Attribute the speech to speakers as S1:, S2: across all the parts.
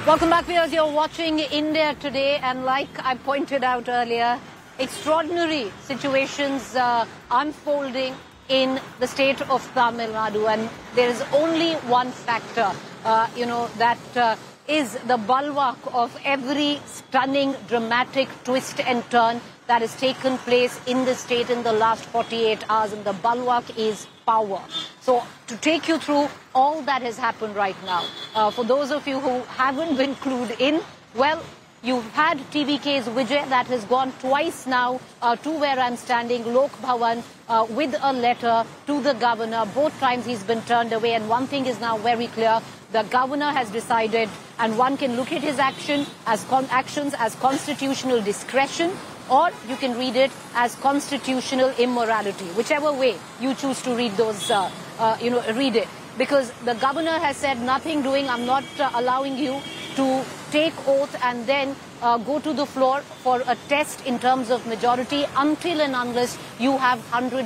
S1: Welcome back, viewers. You're watching India Today, and like I pointed out earlier, extraordinary situations unfolding in the state of Tamil Nadu, and there is only one factor, that is the bulwark of every stunning, dramatic twist and turn that has taken place in the state in the last 48 hours, and the bulwark is power. So to take you through all that has happened right now, for those of you who haven't been clued in, well, you've had TVK's Vijay that has gone twice now to where I'm standing, Lok Bhavan, with a letter to the governor. Both times he's been turned away, and one thing is now very clear. The governor has decided, and one can look at his actions as constitutional discretion, or you can read it as constitutional immorality, whichever way you choose to read those, read it. Because the governor has said nothing doing, I'm not allowing you to take oath and then go to the floor for a test in terms of majority until and unless you have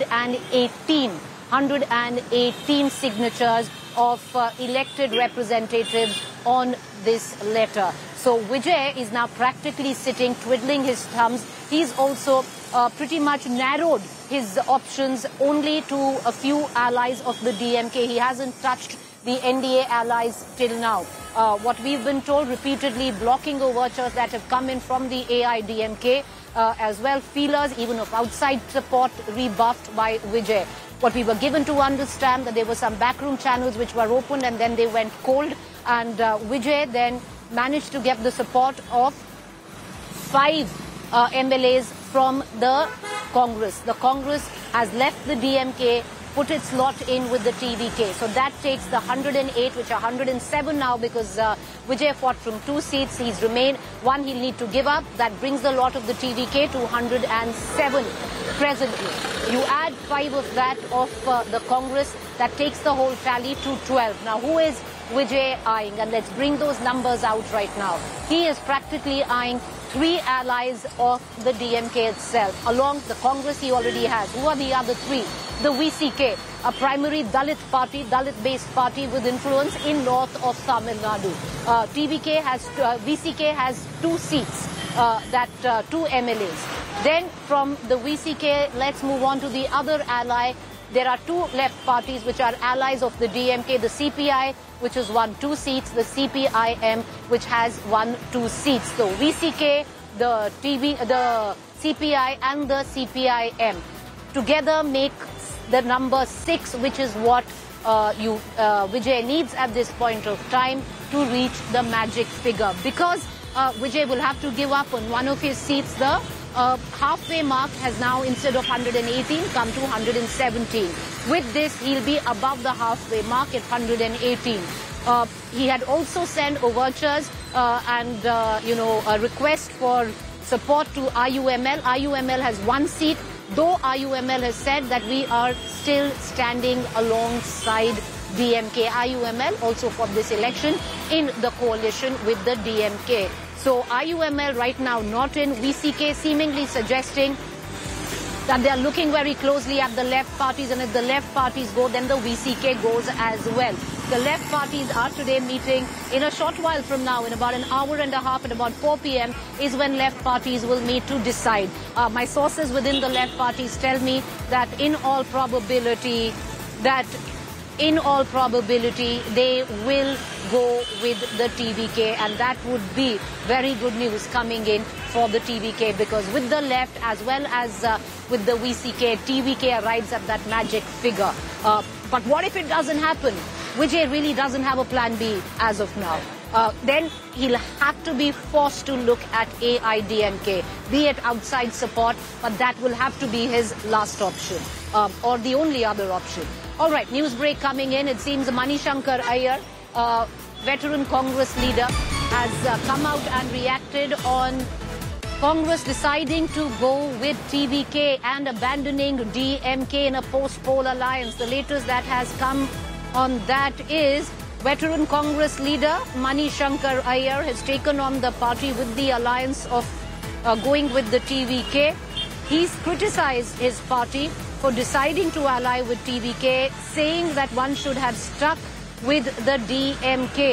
S1: 118 signatures of elected representatives on this letter. So Vijay is now practically sitting, twiddling his thumbs. He's also pretty much narrowed his options only to a few allies of the DMK. He hasn't touched the NDA allies till now. What we've been told repeatedly, blocking overtures that have come in from the AIDMK, as well feelers even of outside support rebuffed by Vijay. What we were given to understand that there were some backroom channels which were opened and then they went cold, and Vijay then managed to get the support of 5 MLAs from the Congress. The Congress has left the DMK, put its lot in with the TVK. So that takes the 108, which are 107 now, because Vijay fought from 2 seats. He's remained 1 he'll need to give up. That brings the lot of the TVK to 107 presently. You add 5 of that of the Congress, that takes the whole tally to 12. Now, who is Vijay eyeing? And let's bring those numbers out right now. He is practically eyeing 3 allies of the DMK itself. Along the Congress he already has. Who are the other 3? The VCK, a primary Dalit party, Dalit-based party with influence in north of Tamil Nadu. VCK has 2 seats, 2 MLAs. Then from the VCK, let's move on to the other ally. There are 2 left parties which are allies of the DMK, the CPI, which has won 2 seats, the CPIM, which has won 2 seats. So VCK, the CPI and the CPIM together make the number 6, which is what Vijay needs at this point of time to reach the magic figure. Because Vijay will have to give up on one of his seats, the halfway mark has now, instead of 118, come to 117. With this, he'll be above the halfway mark at 118. He had also sent overtures and a request for support to IUML. IUML has 1 seat, though IUML has said that we are still standing alongside DMK. IUML also for this election in the coalition with the DMK. So IUML right now not in. VCK seemingly suggesting that they are looking very closely at the left parties, and if the left parties go, then the VCK goes as well. The left parties are today meeting in a short while from now, in about an hour and a half, at about 4 p.m. is when left parties will meet to decide. My sources within the left parties tell me that in all probability, they will go with the TVK, and that would be very good news coming in for the TVK, because with the left as well as with the VCK, TVK arrives at that magic figure. But what if it doesn't happen? Vijay really doesn't have a plan B as of now. Then he'll have to be forced to look at AIDMK, be it outside support, but that will have to be his last option, or the only other option. All right, news break coming in. It seems Manishankar Iyer, veteran Congress leader, has come out and reacted on Congress deciding to go with TVK and abandoning DMK in a post-poll alliance. The latest that has come on that is veteran Congress leader Manishankar Iyer has taken on the party with the alliance of going with the TVK. He's criticized his party for deciding to ally with TVK, saying that one should have stuck with the DMK.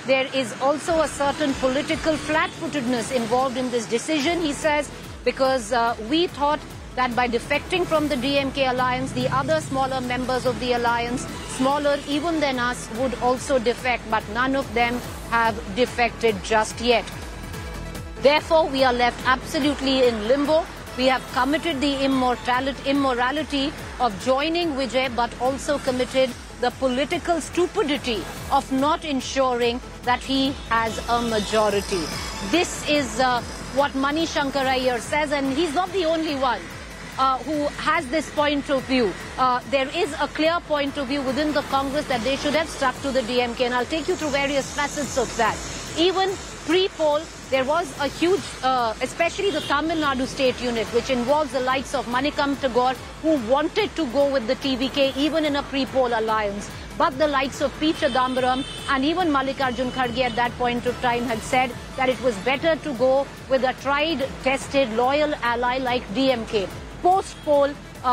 S1: there is also a certain political flat-footedness involved in this decision, he says, because we thought that by defecting from the DMK alliance, the other smaller members of the alliance, smaller even than us, would also defect, but none of them have defected just yet. Therefore, we are left absolutely in limbo. We have committed the immorality of joining Vijay, but also committed the political stupidity of not ensuring that he has a majority. This is what Mani Shankar Iyer says, and he's not the only one who has this point of view. There is a clear point of view within the Congress that they should have stuck to the DMK, and I'll take you through various facets of that. Even pre-poll, there was a huge, especially the Tamil Nadu state unit, which involves the likes of Manikam Tagore, who wanted to go with the TVK even in a pre-poll alliance. But the likes of P. Chidambaram and even Mallikarjun Kharge at that point of time had said that it was better to go with a tried, tested, loyal ally like DMK. Post-poll,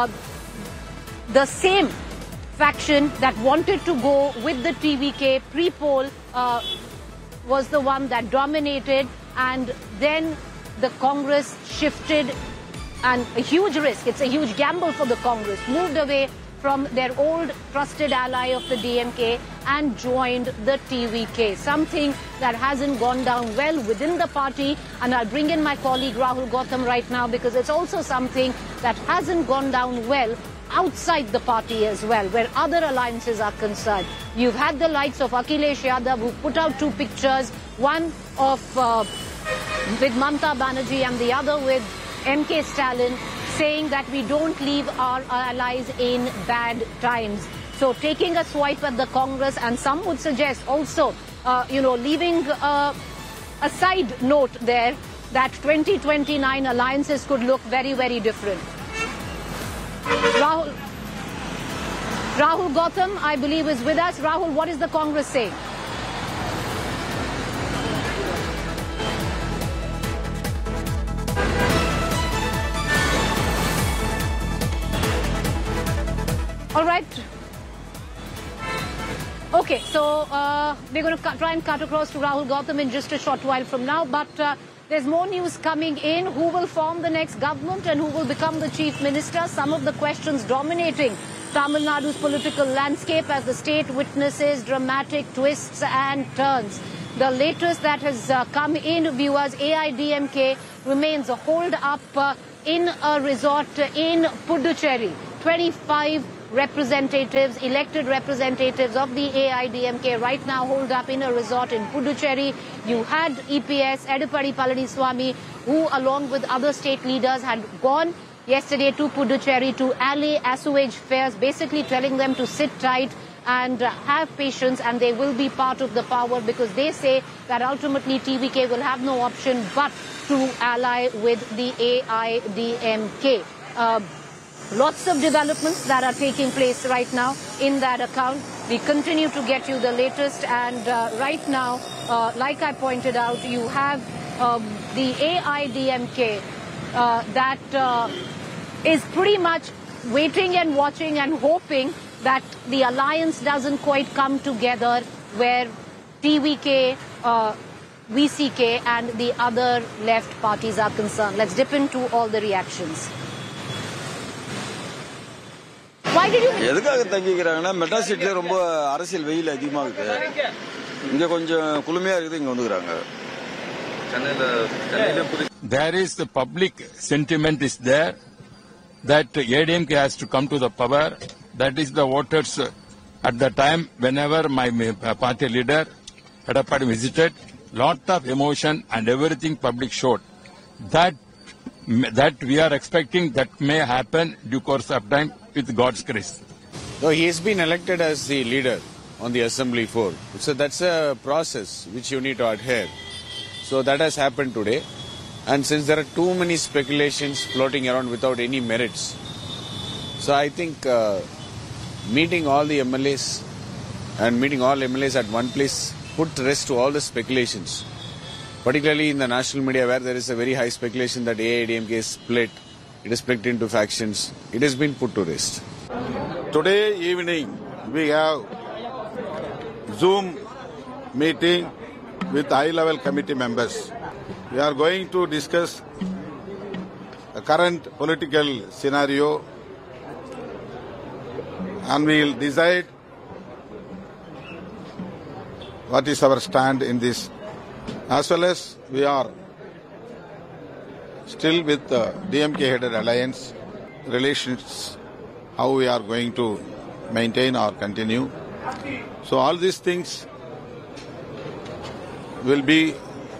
S1: the same faction that wanted to go with the TVK pre-poll was the one that dominated, and then the Congress shifted, and a huge risk, it's a huge gamble for the Congress, moved away from their old trusted ally of the DMK and joined the TVK, something that hasn't gone down well within the party. And I'll bring in my colleague Rahul Gautam right now, because it's also something that hasn't gone down well outside the party as well, where other alliances are concerned. You've had the likes of Akhilesh Yadav, who put out two pictures, one of with Mamta Banerjee and the other with MK Stalin, saying that we don't leave our allies in bad times. So taking a swipe at the Congress, and some would suggest also, leaving a side note there that 2029 alliances could look very, very different. Rahul Gautam, I believe, is with us. Rahul, what is the Congress saying? All right. Okay, so we're going to try and cut across to Rahul Gautam in just a short while from now. But there's more news coming in. Who will form the next government and who will become the chief minister? Some of the questions dominating Tamil Nadu's political landscape as the state witnesses dramatic twists and turns. The latest that has come in, viewers, AIDMK remains holed up in a resort in Puducherry. 25 representatives, elected representatives of the AIDMK right now holed up in a resort in Puducherry. You had EPS, Edupadi Palaniswamy, who along with other state leaders had gone yesterday to Puducherry to allay, assuage fears, basically telling them to sit tight and have patience, and they will be part of the power, because they say that ultimately TVK will have no option but to ally with the AIDMK. Lots of developments that are taking place right now in that account. We continue to get you the latest, and right now, like I pointed out, you have the AIDMK that is pretty much waiting and watching and hoping that the alliance doesn't quite come together, where TVK, VCK and the other left parties are concerned. Let's dip into all the reactions.
S2: எதுக்காக தங்கிக்கிறாங்கன்னா மெட்ராசிட்டில ரொம்ப அரசியல் வெயில் அதிகமா இருக்கு. இங்க கொஞ்சம் குளுமையா இருக்குது, இங்க வந்துக்கறாங்க.
S3: There is the public sentiment is there that AIDMK has to come to the power. That is the voters at the time whenever my party leader Edupadi visited, lot of emotion and everything public showed. That we are expecting that may happen due course of time with God's grace.
S4: So he has been elected as the leader on the assembly floor. So that's a process which you need to adhere. So that has happened today. And since there are too many speculations floating around without any merits, so I think meeting all the MLAs and meeting all MLAs at one place put rest to all the speculations. Particularly in the national media, where there is a very high speculation that AIDMK is split, it is split into factions. It has been put to rest.
S2: Today evening we have Zoom meeting
S5: with high-level committee members. We are going to discuss the current political scenario and we will decide what is our stand in this. As well as we are still with the DMK-headed alliance relations, how we are going to maintain or continue. So all these things will be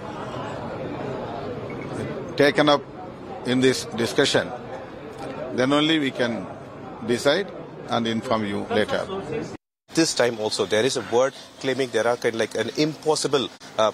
S5: taken up in this discussion. Then only we can decide and inform you later.
S6: This time also there is a word claiming there are kind of like an impossible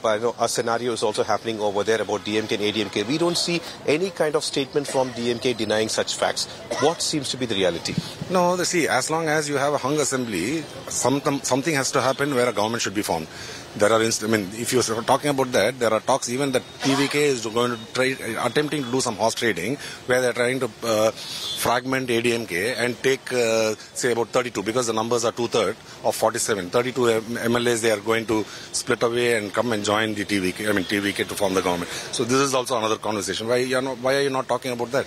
S6: a scenario is also happening over there about DMK and ADMK. We don't see any kind of statement from DMK denying such facts. What seems to be the reality?
S7: No, see, as long as you have a hung assembly, something has to happen where a government should be formed. There are, if you're talking about that, there are talks even that TVK is going to attempting to do some horse trading, where they're trying to fragment ADMK and take, say, about 32, because the numbers are 2/3 of 47. 32 MLAs they are going to split away and come and join the TVK to form the government. So this is also another conversation. Why are you not talking about that?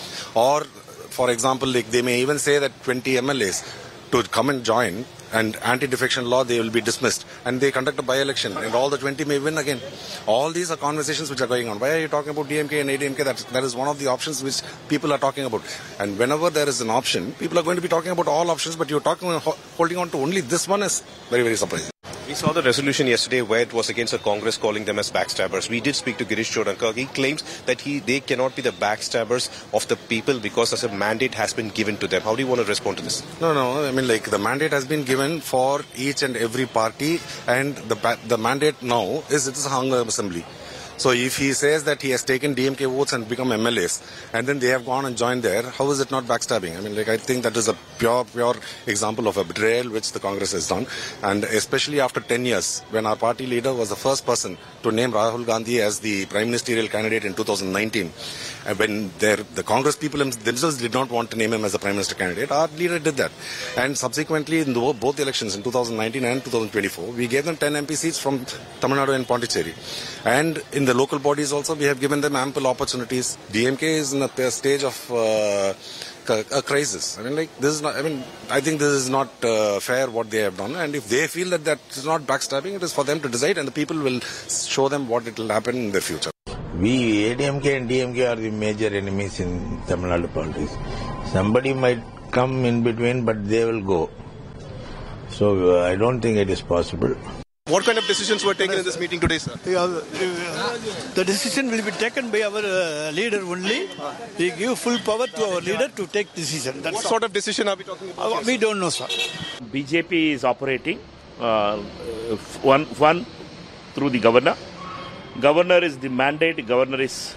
S7: Or, for example, like they may even say that 20 MLAs to come and join, and anti-defection law, they will be dismissed. And they conduct a by-election, and all the 20 may win again. All these are conversations which are going on. Why are you talking about DMK and ADMK? That is one of the options which people are talking about. And whenever there is an option, people are going to be talking about all options, but you're holding on to only this one is very, very surprising.
S6: We saw the resolution yesterday where it was against the Congress calling them as backstabbers. We did speak to Girish Chodankar. He claims that they cannot be the backstabbers of the people because as a mandate has been given to them. How do you want to respond to this?
S7: No. The mandate has been given for each and every party, and the mandate now is it is a hung assembly. So if he says that he has taken DMK votes and become MLAs, and then they have gone and joined there, how is it not backstabbing? I think that is a pure example of a betrayal which the Congress has done. And especially after 10 years, when our party leader was the first person to name Rahul Gandhi as the prime ministerial candidate in 2019, and when the Congress people themselves did not want to name him as the prime minister candidate, our leader did that. And subsequently, in both elections in 2019 and 2024, we gave them 10 MP seats from Tamil Nadu and Pondicherry. And in the local bodies also, we have given them ample opportunities. DMK is in a stage of a crisis. I think this is not fair what they have done. And if they feel that is not backstabbing, it is for them to decide, and the people will show them what it will happen in the future.
S8: We, ADMK and DMK, are the major enemies in Tamil Nadu politics. Somebody might come in between, but they will go. So I don't think it is possible.
S6: What kind of decisions were taken in this meeting today, sir?
S9: The decision will be taken by our leader only. We give full power to our leader to take decision.
S6: What sort of decision are we talking about?
S9: We don't know, sir.
S10: BJP is operating one through the governor. Governor is the mandate. Governor is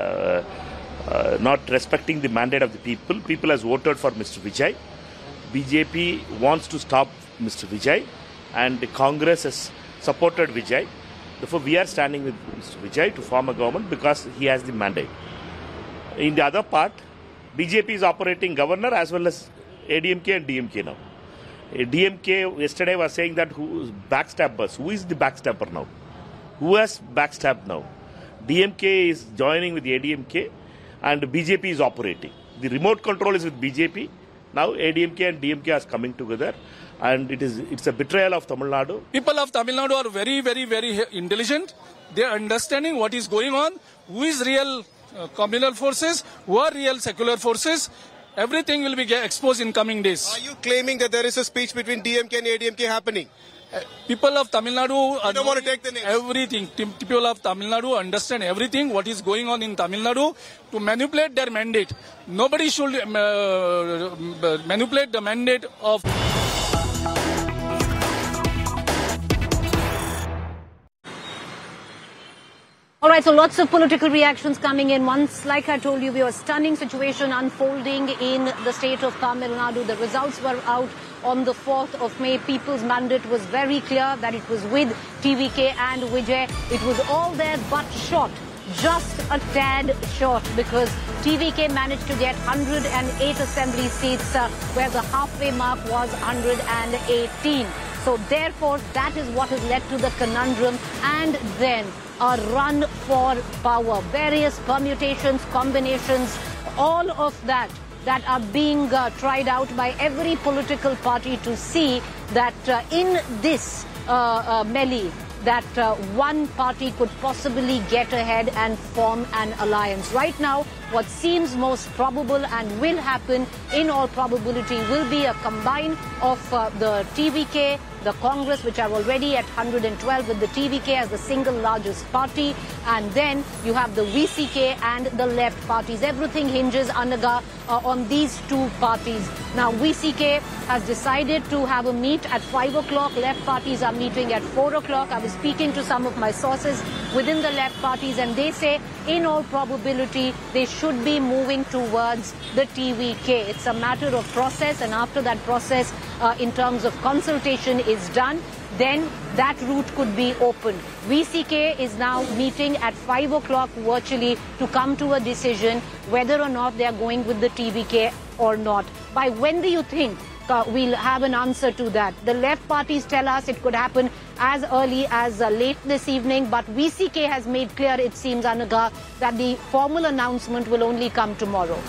S10: not respecting the mandate of the people. People has voted for Mr. Vijay. BJP wants to stop Mr. Vijay, and the Congress has supported Vijay. Therefore, we are standing with Mr. Vijay to form a government because he has the mandate. In the other part, BJP is operating governor as well as ADMK and DMK now. DMK yesterday was saying that who is backstabbers. Who is the backstabber now? Who has backstabbed now? DMK is joining with the ADMK and BJP is operating. The remote control is with BJP. Now ADMK and DMK are coming together, and it's a betrayal of Tamil Nadu.
S11: People of Tamil Nadu are very, very, very intelligent. They are understanding what is going on, who is real communal forces, who are real secular forces. Everything will be exposed in coming days.
S6: Are you claiming that there is a speech between DMK and ADMK happening?
S11: People of Tamil Nadu
S6: don't want to take the names.
S11: Everything. People of Tamil Nadu understand everything what is going on in Tamil Nadu to manipulate their mandate. Nobody should manipulate the mandate of.
S1: All right, so lots of political reactions coming in. Once, like I told you, we have a stunning situation unfolding in the state of Tamil Nadu. The results were out on the 4th of May. People's mandate was very clear that it was with TVK and Vijay. It was all there but short, just a tad short, because TVK managed to get 108 assembly seats where the halfway mark was 118. So therefore, that is what has led to the conundrum, and then a run for power. Various permutations, combinations, all of that are being tried out by every political party to see that in this melee, that one party could possibly get ahead and form an alliance. Right now, what seems most probable and will happen in all probability will be a combine of the TVK, the Congress, which are already at 112 with the TVK as the single largest party, and then you have the VCK and the left parties. Everything hinges, Anaga, on these two parties. Now, VCK has decided to have a meet at 5 o'clock. Left parties are meeting at 4 o'clock. I was speaking to some of my sources within the left parties, and they say, in all probability, they should be moving towards the TVK. It's a matter of process, and after that process, in terms of consultation is done, then that route could be opened. VCK is now meeting at 5 o'clock virtually to come to a decision whether or not they are going with the TVK or not. By when do you think we'll have an answer to that? The left parties tell us it could happen as early as late this evening, but VCK has made clear, it seems, Anaga, that the formal announcement will only come tomorrow.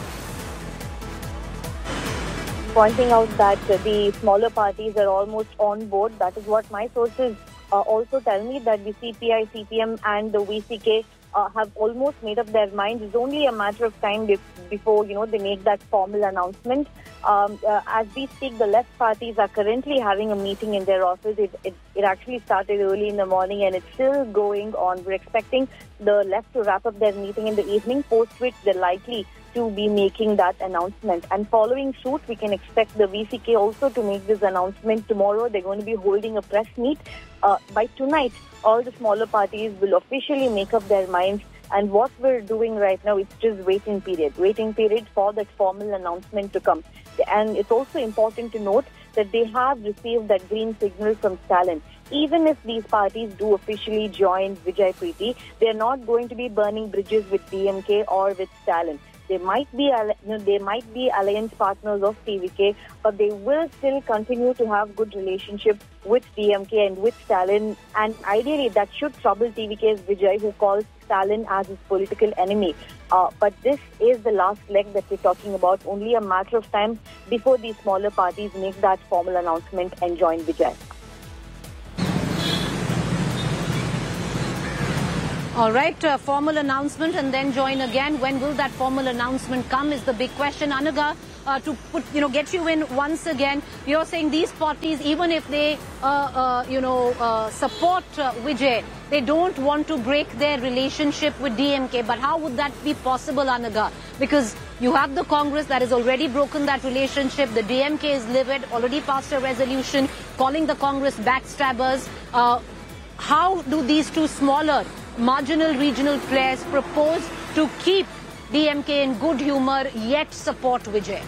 S12: Pointing out that the smaller parties are almost on board. That is what my sources also tell me, that the CPI, CPM and the VCK have almost made up their minds. It's only a matter of time before, they make that formal announcement. As we speak, the left parties are currently having a meeting in their office. It actually started early in the morning and it's still going on. We're expecting the left to wrap up their meeting in the evening, post which they're likely to be making that announcement. And following suit, we can expect the VCK also to make this announcement tomorrow. They're going to be holding a press meet. By tonight, all the smaller parties will officially make up their minds. And what we're doing right now is just waiting period for that formal announcement to come. And it's also important to note that they have received that green signal from Stalin. Even if these parties do officially join Vijay Preeti, they're not going to be burning bridges with DMK or with Stalin. They might be alliance partners of TVK, but they will still continue to have good relationship with DMK and with Stalin. And ideally, that should trouble TVK's Vijay, who calls Stalin as his political enemy. But this is the last leg that we're talking about. Only a matter of time before these smaller parties make that formal announcement and join Vijay.
S1: All right, formal announcement and then join again. When will that formal announcement come is the big question. Anaga, to get you in once again, you're saying these parties, even if they, support Vijay, they don't want to break their relationship with DMK. But how would that be possible, Anaga? Because you have the Congress that has already broken that relationship. The DMK is livid, already passed a resolution calling the Congress backstabbers. How do these two smaller marginal regional players propose to keep DMK in good humor yet support Vijay?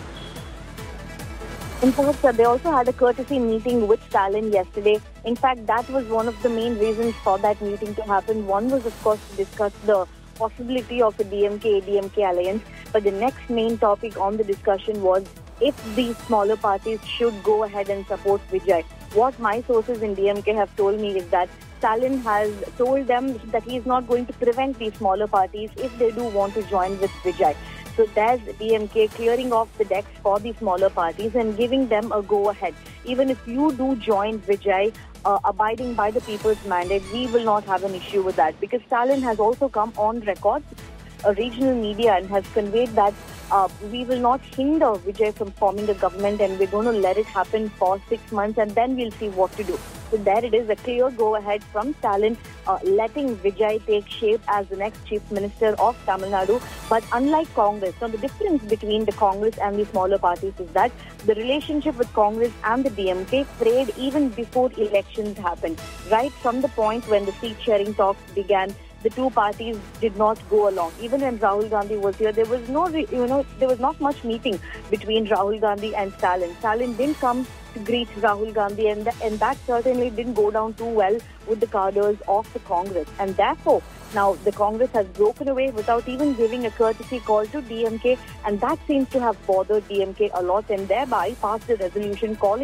S12: In fact, they also had a courtesy meeting with Stalin yesterday. In fact, that was one of the main reasons for that meeting to happen. One was, of course, to discuss the possibility of a DMK-ADMK alliance. But the next main topic on the discussion was if these smaller parties should go ahead and support Vijay. What my sources in DMK have told me is that Stalin has told them that he is not going to prevent these smaller parties if they do want to join with Vijay. So there's DMK clearing off the decks for the smaller parties and giving them a go-ahead. Even if you do join Vijay, abiding by the people's mandate, we will not have an issue with that. Because Stalin has also come on record, regional media, and has conveyed that we will not hinder Vijay from forming a government and we're going to let it happen for 6 months and then we'll see what to do. So there it is, a clear go-ahead from Stalin, letting Vijay take shape as the next Chief Minister of Tamil Nadu. But unlike Congress, now the difference between the Congress and the smaller parties is that the relationship with Congress and the DMK frayed even before elections happened. Right from the point when the seat-sharing talks began, the two parties did not go along. Even when Rahul Gandhi was here, there was there was not much meeting between Rahul Gandhi and Stalin. Stalin didn't come to greet Rahul Gandhi, and that certainly didn't go down too well with the cadres of the Congress. And therefore, now the Congress has broken away without even giving a courtesy call to DMK, and that seems to have bothered DMK a lot, and thereby passed a resolution calling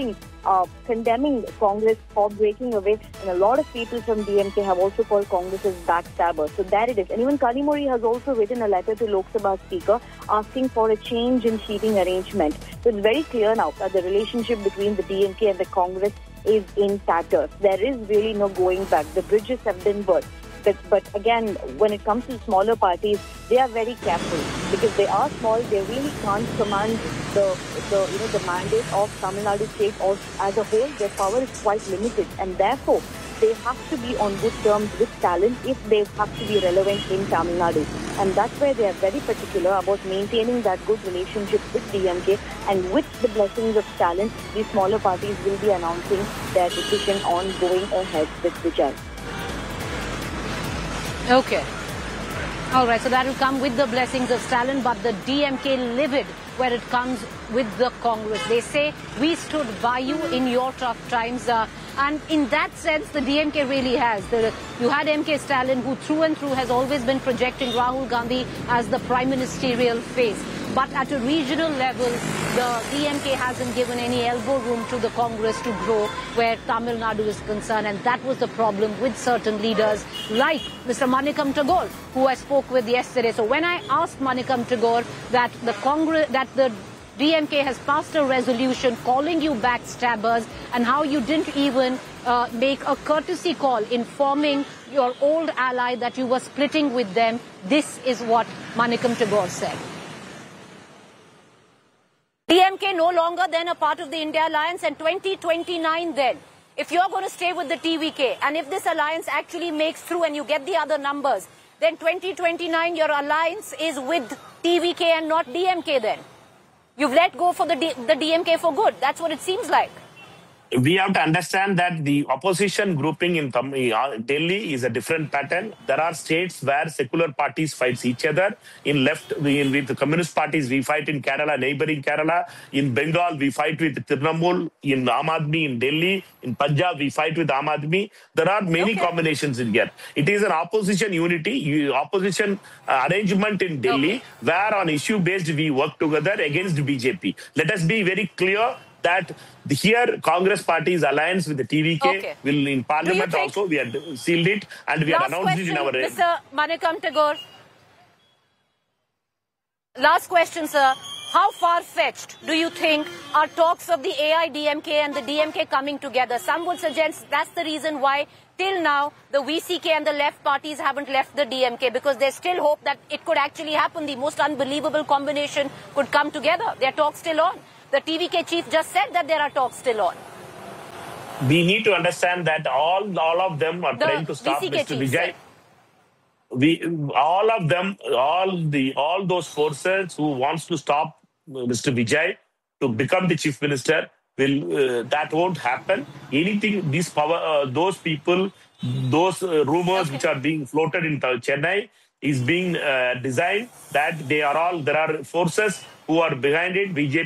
S12: condemning Congress for breaking away. And a lot of people from DMK have also called Congress as backstabbers. So there it is. And even Kanimuri has also written a letter to Lok Sabha Speaker asking for a change in seating arrangement. So it's very clear now that the relationship between the DMK and the Congress is in tatters. There is really no going back. The bridges have been burnt. But again, when it comes to smaller parties, they are very careful because they are small. They really can't command the mandate of Tamil Nadu state or as a whole. Their power is quite limited, and therefore they have to be on good terms with talent if they have to be relevant in Tamil Nadu. And that's where they are very particular about maintaining that good relationship with DMK. And with the blessings of talent, these smaller parties will be announcing their decision on going ahead with Vijay.
S1: Okay. All right, so that will come with the blessings of Stalin, but the DMK livid where it comes with the Congress. They say, we stood by you in your tough times. And in that sense, the DMK really has. You had MK Stalin, who through and through has always been projecting Rahul Gandhi as the prime ministerial face. But at a regional level, the DMK hasn't given any elbow room to the Congress to grow where Tamil Nadu is concerned. And that was the problem with certain leaders like Mr. Manikam Tagore, who I spoke with yesterday. So when I asked Manikam Tagore that the DMK has passed a resolution calling you backstabbers and how you didn't even make a courtesy call informing your old ally that you were splitting with them, this is what Manikam Tagore said. DMK no longer then a part of the India Alliance, and 2029 then, if you're going to stay with the TVK and if this alliance actually makes through and you get the other numbers, then 2029 your alliance is with TVK and not DMK then. You've let go for the DMK for good. That's what it seems like.
S10: We have to understand that the opposition grouping in Delhi is a different pattern. There are states where secular parties fight each other. With the communist parties, we fight in Kerala, neighboring Kerala. In Bengal, we fight with Trinamool. In Aam Aadmi, in Delhi. In Punjab, we fight with Aam Aadmi. There are many combinations in here. It is an opposition unity, opposition arrangement in Delhi, where on issue based we work together against BJP. Let us be very clear that here Congress Party's alliance with the TVK will in Parliament also, we have sealed it and we have announced it in our...
S1: Mr. Manikam Tagore. Last question, sir. How far-fetched do you think are talks of the AIDMK and the DMK coming together? Some would suggest that's the reason why till now the VCK and the left parties haven't left the DMK, because there's still hope that it could actually happen. The most unbelievable combination could come together. There are talks still on. The TVK chief just said that there are talks still on.
S10: We need to understand that all of them are trying to stop Mr. Vijay. All of them, all those forces who wants to stop Mr. Vijay to become the chief minister, that won't happen. Anything, those people, those rumors which are being floated in Chennai is being designed that there are forces who are behind it. BJP